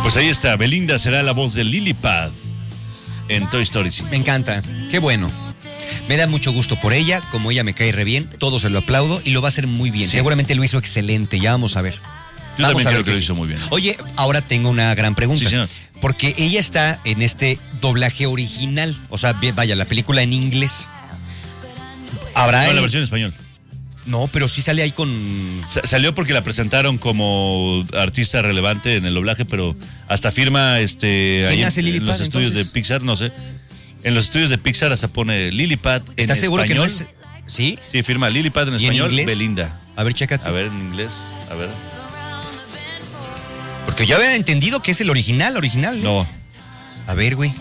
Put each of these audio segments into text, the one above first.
Pues ahí está, Belinda será la voz de Lily Pad en Toy Story 5. Me encanta, qué bueno. Me da mucho gusto por ella, como ella me cae re bien, todo se lo aplaudo y lo va a hacer muy bien. Sí. Seguramente lo hizo excelente, ya vamos a ver. Yo también creo que lo hizo muy bien. Oye, ahora tengo una gran pregunta. Sí, señor. Porque ella está en este doblaje original, o sea, vaya, la película en inglés. ¿Habrá No, la versión en español. No, pero sí sale ahí con... Salió porque la presentaron como artista relevante en el doblaje, pero hasta firma ahí en los estudios de Pixar, no sé. En los estudios de Pixar hasta pone Lily Pad en español. ¿Estás seguro que no es...? ¿Sí? Sí, firma Lily Pad en español, en Belinda. A ver, chécate. A ver, en inglés, a ver. Porque yo había entendido que es el original, No. A ver, güey.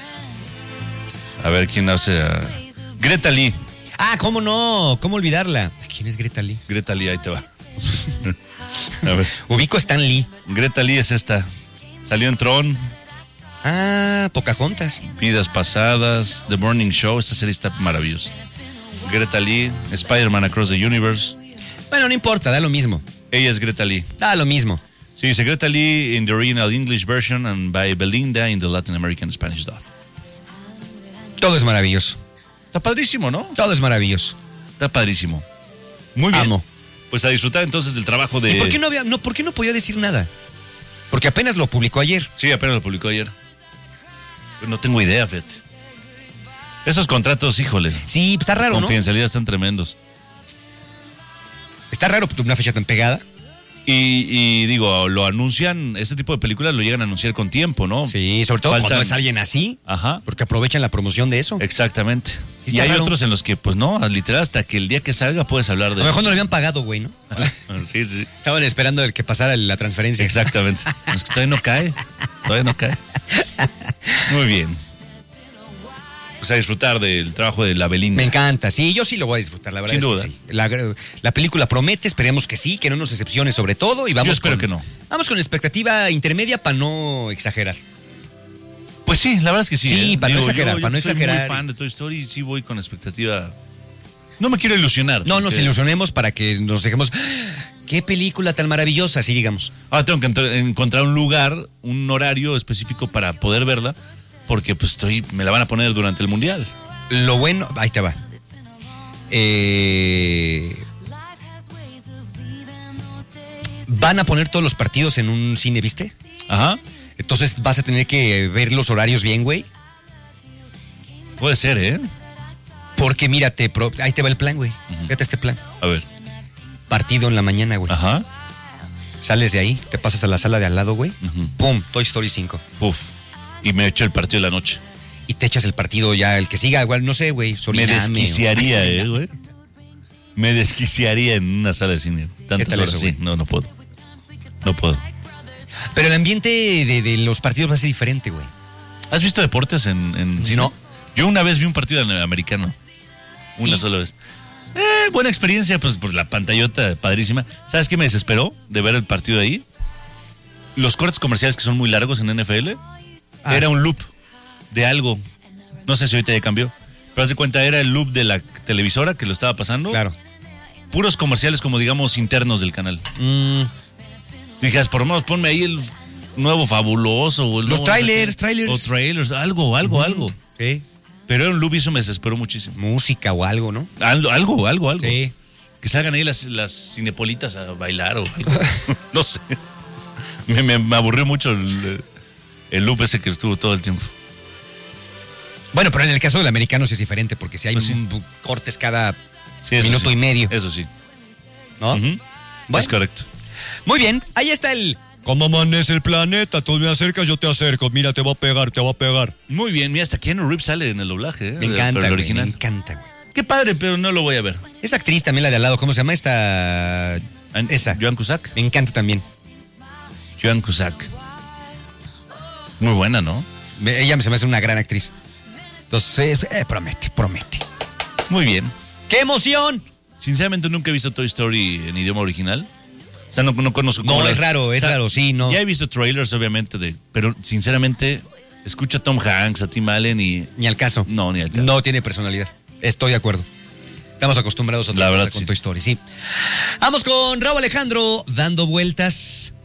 A ver, ¿quién hace a... Greta Lee. Ah, ¿cómo no? ¿Cómo olvidarla? ¿Quién es Greta Lee? Greta Lee, ahí te va. A ver. Ubico a Stan Lee. Greta Lee es esta. Salió en Tron. Ah, Pocahontas. Vidas pasadas, The Morning Show. Esta serie está maravillosa. Greta Lee, Spider-Man Across the Universe. Bueno, no importa, da lo mismo. Ella es Greta Lee. Da lo mismo. Sí, dice Greta Lee in the original English version and by Belinda in the Latin American Spanish dub. Todo es maravilloso. Está padrísimo, ¿no? Todo es maravilloso. Está padrísimo. Muy bien. Amo. Pues a disfrutar entonces del trabajo de... ¿Y por qué no podía decir nada? Porque apenas lo publicó ayer. Sí, apenas lo publicó ayer. Pero no tengo idea, fíjate. Esos contratos, híjole. Sí, está raro, ¿no? Confidencialidad están tremendos. Está raro una fecha tan pegada. Y digo, lo anuncian, este tipo de películas lo llegan a anunciar con tiempo, ¿no? Sí, sobre todo cuando es alguien así. Ajá. Porque aprovechan la promoción de eso. Exactamente. Sí, y hay raro. otros en los que, pues no, literal, hasta que el día que salga puedes hablar de... A lo mejor no le habían pagado, güey, ¿no? Sí, sí. Estaban esperando el que pasara la transferencia. Exactamente. Es que todavía no cae. Muy bien. Pues a disfrutar del trabajo de la Belinda. Me encanta, sí, yo sí lo voy a disfrutar, la verdad. Sin duda. Que sí. La película promete, esperemos que sí, que no nos decepcione sobre todo. Y vamos yo espero que no. Vamos con expectativa intermedia para no exagerar. Pues sí, la verdad es que sí. Sí, para no exagerar, yo para no exagerar. Soy muy fan de Toy Story y sí voy con expectativa. No me quiero ilusionar. No nos ilusionemos para que nos dejemos... ¡Qué película tan maravillosa! Así digamos. Ahora tengo que encontrar un lugar, un horario específico para poder verla, porque pues me la van a poner durante el Mundial. Lo bueno... Ahí te va. Van a poner todos los partidos en un cine, ¿viste? Ajá. Entonces vas a tener que ver los horarios bien, güey. Puede ser, ¿eh? Porque mira, ahí te va el plan, güey. Fíjate este plan. A ver. Partido en la mañana, güey. Ajá. Sales de ahí, te pasas a la sala de al lado, güey. ¡Pum! Toy Story 5. Uf. Y me echo el partido de la noche. Y te echas el partido ya, el que siga, igual, no sé, güey. Me desquiciaría, güey. Me desquiciaría en una sala de cine. Tantas horas, sí. No puedo. No puedo. Pero el ambiente de los partidos va a ser diferente, güey. ¿Has visto deportes en cine? No. Yo una vez vi un partido americano. Una sola vez. Buena experiencia, pues por la pantallota padrísima. ¿Sabes qué me desesperó de ver el partido ahí? Los cortes comerciales que son muy largos en NFL. Era un loop de algo. No sé si ahorita ya cambió. Pero haz de cuenta, era el loop de la televisora que lo estaba pasando. Claro. Puros comerciales como digamos internos del canal. Dijeras, por lo menos ponme ahí el nuevo fabuloso. O el los nuevo, trailers. O trailers, algo. Sí. Pero era un loop y eso me desesperó muchísimo. Música o algo, ¿no? Algo. Sí. Que salgan ahí las cinepolitas a bailar o algo. No sé. Me aburrió mucho el loop ese que estuvo todo el tiempo. Bueno, pero en el caso del americano sí es diferente, porque si hay cortes cada minuto y medio. Eso sí. ¿No? Bueno. Es correcto. Muy bien, ahí está el... ¿Cómo amanece el planeta? Tú me acercas, yo te acerco. Mira, te va a pegar. Muy bien, mira, hasta Keanu Reeves sale en el doblaje. Me encanta, el güey, original. me encanta, güey. Qué padre, pero no lo voy a ver. Esa actriz también, la de al lado, ¿cómo se llama? Esa. Joan Cusack. Me encanta también. Joan Cusack. Muy buena, ¿no? Ella se me hace una gran actriz. Entonces, promete. Muy bien. ¡Qué emoción! Sinceramente nunca he visto Toy Story en idioma original. O sea, no conozco cómo. No, es raro, sí, no. Ya he visto trailers, obviamente, pero sinceramente escucho a Tom Hanks, a Tim Allen y... Ni al caso. No, ni al caso. No tiene personalidad. Estoy de acuerdo. Estamos acostumbrados a la verdad con Toy Story, sí. Vamos con Raúl Alejandro, Dando Vueltas.